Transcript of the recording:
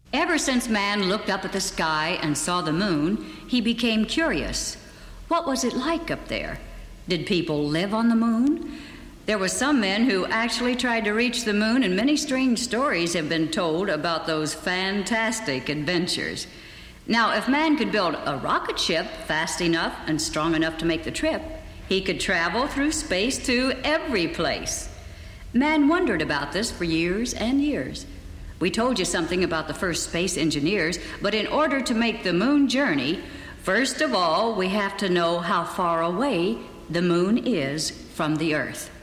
Ever since man looked up at the sky and saw the moon, he became curious. What was it like up there? Did people live on the moon? There were some men who actually tried to reach the moon, and many strange stories have been told about those fantastic adventures. Now, if man could build a rocket ship fast enough and strong enough to make the trip, he could travel through space to every place. Man wondered about this for years and years. We told you something about the first space engineers, but in order to make the moon journey, first of all, we have to know how far away the moon is from the Earth.